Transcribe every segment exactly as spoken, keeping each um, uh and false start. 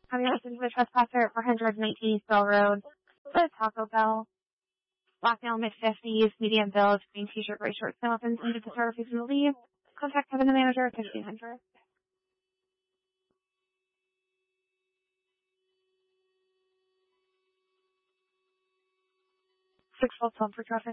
Having listened to the trespasser at four hundred nineteen East Bell Road, the Taco Bell, black male, mid fifties, medium build, green t-shirt, gray shorts, no weapons, into the store, refusing to leave. Contact Kevin, the manager, at fifteen hundred. Six full tone for traffic.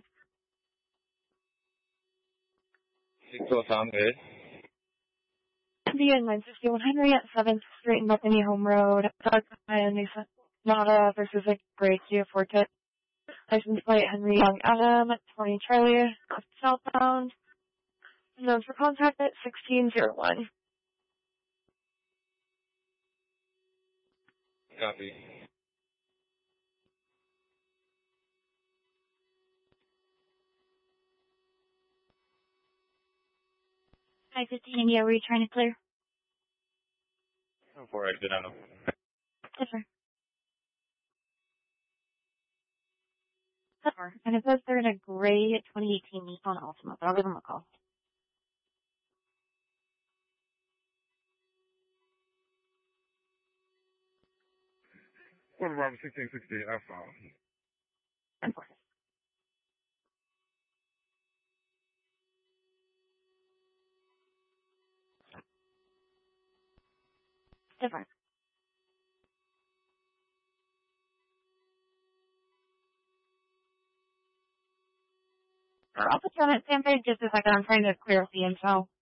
Six full sound good. The nine sixty-one Henry at seventh Street and Bethany Home Road. Doug and Mesa Nada versus a gray Kia Forte. License plate Henry Young Adam at twenty Charlie, southbound. Known for contact at sixteen oh one. Copy. five fifteen India, were you trying to clear? Go for it, good on them. Yes, sir. Yes, sir. And it says they're in a gray twenty eighteen Nissan Altima, but I'll give them a call. What about sixteen sixty Alpha? Important. Different. I'll put you on that standby just a second. I'm trying to clear up the info.